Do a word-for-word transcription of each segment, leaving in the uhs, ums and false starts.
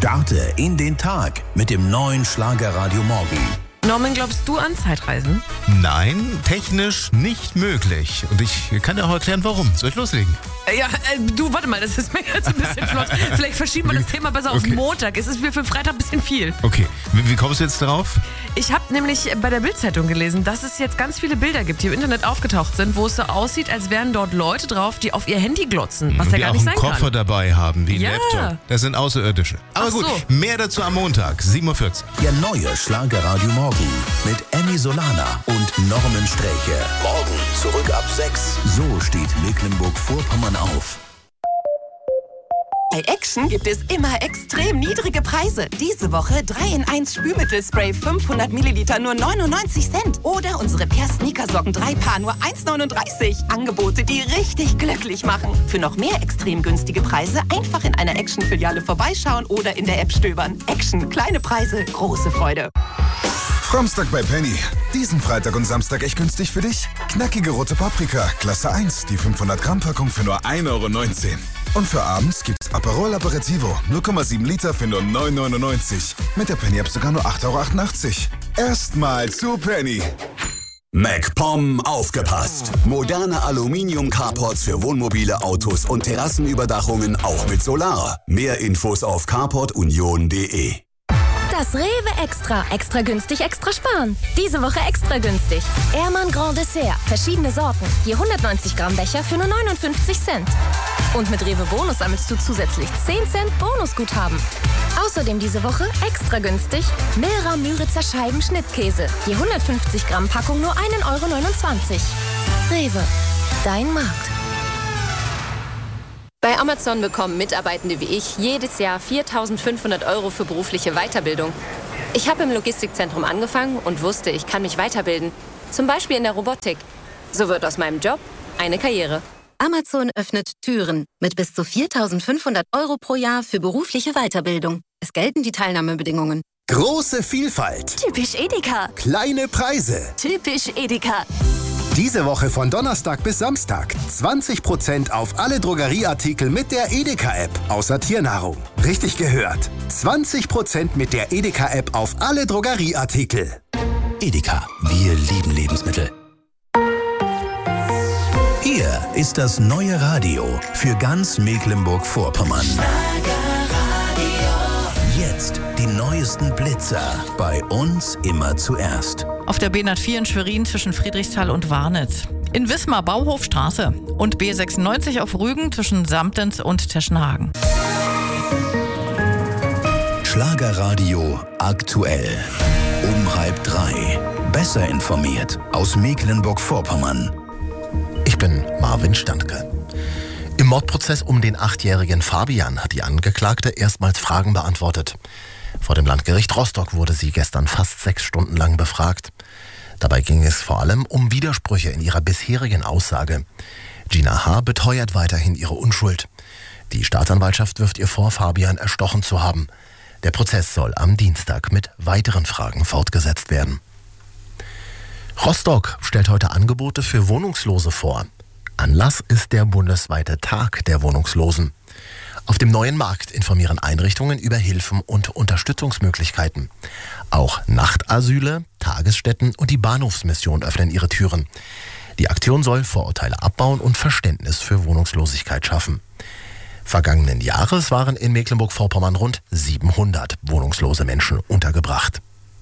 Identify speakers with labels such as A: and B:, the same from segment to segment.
A: Starte in den Tag mit dem neuen Schlagerradio Morgen.
B: Norman, glaubst du an Zeitreisen?
C: Nein, technisch nicht möglich. Und ich kann dir auch erklären, warum. Soll ich loslegen?
B: Ja, äh, du, warte mal, das ist mir jetzt ein bisschen flott. Vielleicht verschieben wir das Thema besser auf
C: Okay.
B: Montag. Es ist mir für Freitag ein bisschen viel.
C: Okay, wie, wie kommst du jetzt darauf?
B: Ich habe nämlich bei der Bild-Zeitung gelesen, dass es jetzt ganz viele Bilder gibt, die im Internet aufgetaucht sind, wo es so aussieht, als wären dort Leute drauf, die auf ihr Handy glotzen, was
C: Und
B: ja
C: die
B: gar
C: auch
B: nicht
C: einen
B: sein
C: Koffer
B: kann.
C: dabei haben, wie ein
B: Ja.
C: Laptop. Das sind Außerirdische. Aber
B: Ach
C: gut,
B: so.
C: mehr dazu am Montag, sieben Uhr vierzig.
A: Der neue Schlagerradio Morgen mit Emmy Solana und Norman Sträche. Morgen zurück ab sechs. So steht Mecklenburg-Vorpommern auf.
D: Bei Action gibt es immer extrem niedrige Preise. Diese Woche drei in eins Spülmittelspray fünfhundert Milliliter nur neunundneunzig Cent. Oder unsere Per Sneakersocken drei Paar nur eins neununddreißig. Angebote, die richtig glücklich machen. Für noch mehr extrem günstige Preise einfach in einer Action-Filiale vorbeischauen oder in der App stöbern. Action, kleine Preise, große Freude.
E: Samstag bei Penny. Diesen Freitag und Samstag echt günstig für dich? Knackige rote Paprika, Klasse eins, die fünfhundert Gramm Packung für nur ein Euro neunzehn. Und für abends gibt's Aperol Aperitivo, null Komma sieben Liter für nur neun neunundneunzig. Mit der Penny-App sogar nur acht Euro achtundachtzig. Erstmal zu Penny.
F: MacPom aufgepasst. Moderne Aluminium-Carports für Wohnmobile, Autos und Terrassenüberdachungen auch mit Solar. Mehr Infos auf carport union punkt de.
G: Das Rewe Extra. Extra günstig, extra sparen. Diese Woche extra günstig. Ehrmann Grand Dessert. Verschiedene Sorten. Je hundertneunzig Gramm Becher für nur neunundfünfzig Cent. Und mit Rewe Bonus sammelst du zusätzlich zehn Cent Bonusguthaben. Außerdem diese Woche extra günstig Milra Müritzer Scheiben Schnittkäse. Je hundertfünfzig Gramm Packung nur ein Euro neunundzwanzig. Rewe. Dein Markt.
H: Bei Amazon bekommen Mitarbeitende wie ich jedes Jahr viertausendfünfhundert Euro für berufliche Weiterbildung. Ich habe im Logistikzentrum angefangen und wusste, ich kann mich weiterbilden. Zum Beispiel in der Robotik. So wird aus meinem Job eine Karriere.
I: Amazon öffnet Türen mit bis zu viertausendfünfhundert Euro pro Jahr für berufliche Weiterbildung. Es gelten die Teilnahmebedingungen.
F: Große Vielfalt.
I: Typisch Edeka.
F: Kleine Preise.
I: Typisch Edeka.
F: Diese Woche von Donnerstag bis Samstag zwanzig Prozent auf alle Drogerieartikel mit der Edeka-App, außer Tiernahrung. Richtig gehört. zwanzig Prozent mit der Edeka-App auf alle Drogerieartikel.
A: Edeka, wir lieben Lebensmittel. Hier ist das neue Radio für ganz Mecklenburg-Vorpommern. Jetzt die neuesten Blitzer. Bei uns immer zuerst.
J: Auf der B hundertvier in Schwerin zwischen Friedrichsthal und Warnitz. In Wismar Bauhofstraße und B sechsundneunzig auf Rügen zwischen Samtens und Teschenhagen.
A: Schlagerradio aktuell. Um halb drei. Besser informiert aus Mecklenburg-Vorpommern.
K: Ich bin Marvin Standke. Im Mordprozess um den achtjährigen Fabian hat die Angeklagte erstmals Fragen beantwortet. Vor dem Landgericht Rostock wurde sie gestern fast sechs Stunden lang befragt. Dabei ging es vor allem um Widersprüche in ihrer bisherigen Aussage. Gina H. beteuert weiterhin ihre Unschuld. Die Staatsanwaltschaft wirft ihr vor, Fabian erstochen zu haben. Der Prozess soll am Dienstag mit weiteren Fragen fortgesetzt werden. Rostock stellt heute Angebote für Wohnungslose vor. Anlass ist der bundesweite Tag der Wohnungslosen. Auf dem neuen Markt informieren Einrichtungen über Hilfen und Unterstützungsmöglichkeiten. Auch Nachtasyle, Tagesstätten und die Bahnhofsmission öffnen ihre Türen. Die Aktion soll Vorurteile abbauen und Verständnis für Wohnungslosigkeit schaffen. Vergangenen Jahres waren in Mecklenburg-Vorpommern rund siebenhundert wohnungslose Menschen untergebracht.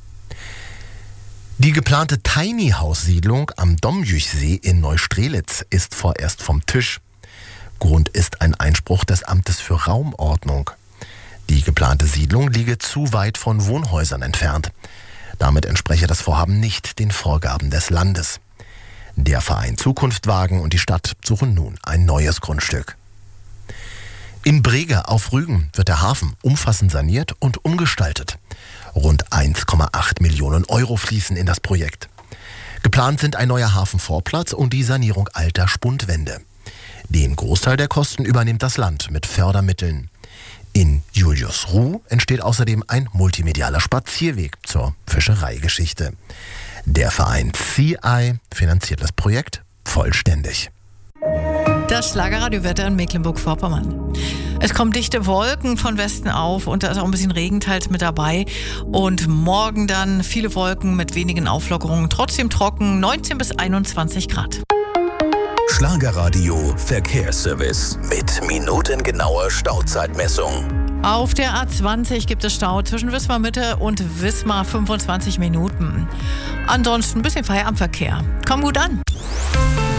K: Die geplante Tiny-House-Siedlung am Domjüchsee in Neustrelitz ist vorerst vom Tisch. Grund ist ein Einspruch des Amtes für Raumordnung. Die geplante Siedlung liege zu weit von Wohnhäusern entfernt. Damit entspreche das Vorhaben nicht den Vorgaben des Landes. Der Verein Zukunftwagen und die Stadt suchen nun ein neues Grundstück. In Brege auf Rügen wird der Hafen umfassend saniert und umgestaltet. Rund eins Komma acht Millionen Euro fließen in das Projekt. Geplant sind ein neuer Hafenvorplatz und die Sanierung alter Spundwände. Den Großteil der Kosten übernimmt das Land mit Fördermitteln. In Juliusruh entsteht außerdem ein multimedialer Spazierweg zur Fischereigeschichte. Der Verein C I finanziert das Projekt vollständig.
J: Das Schlagerradiowetter in Mecklenburg-Vorpommern. Es kommen dichte Wolken von Westen auf und da ist auch ein bisschen Regen teils mit dabei. Und morgen dann viele Wolken mit wenigen Auflockerungen. Trotzdem trocken, neunzehn bis einundzwanzig Grad.
A: Schlagerradio Verkehrsservice mit minutengenauer Stauzeitmessung.
J: Auf der A zwanzig gibt es Stau zwischen Wismar Mitte und Wismar fünfundzwanzig Minuten. Ansonsten ein bisschen Feierabendverkehr. Komm gut an.